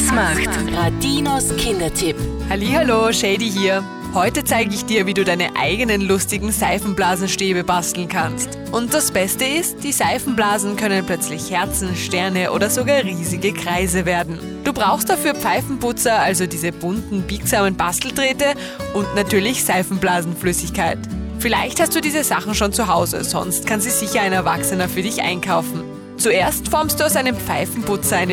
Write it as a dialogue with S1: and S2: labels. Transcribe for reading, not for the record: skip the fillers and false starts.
S1: Spaß macht. Radinos Kindertipp.
S2: Hallihallo, Shady hier. Heute zeige ich dir, wie du deine eigenen lustigen Seifenblasenstäbe basteln kannst. Und das Beste ist, die Seifenblasen können plötzlich Herzen, Sterne oder sogar riesige Kreise werden. Du brauchst dafür Pfeifenputzer, also diese bunten, biegsamen Basteldrähte und natürlich Seifenblasenflüssigkeit. Vielleicht hast du diese Sachen schon zu Hause, sonst kann sie sicher ein Erwachsener für dich einkaufen. Zuerst formst du aus einem Pfeifenputzer eine